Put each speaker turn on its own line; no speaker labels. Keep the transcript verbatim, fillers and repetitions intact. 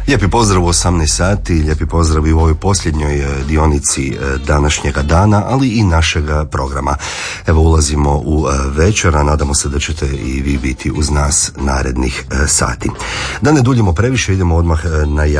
Lijepi pozdrav u osamnaest sati, lijepi pozdrav i u ovoj posljednjoj dionici današnjega dana, ali i našega programa. Evo ulazimo u večer, a nadamo se da ćete i vi biti uz nas narednih sati. Da ne duljimo previše, idemo odmah na